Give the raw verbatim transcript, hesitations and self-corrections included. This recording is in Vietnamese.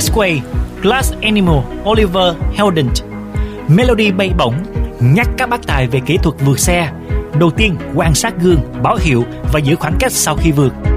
Speedway, Glass Animal, Oliver Heldens. Melody bay bổng, nhắc các bác tài về kỹ thuật vượt xe. Đầu tiên, quan sát gương, báo hiệu và giữ khoảng cách sau khi vượt.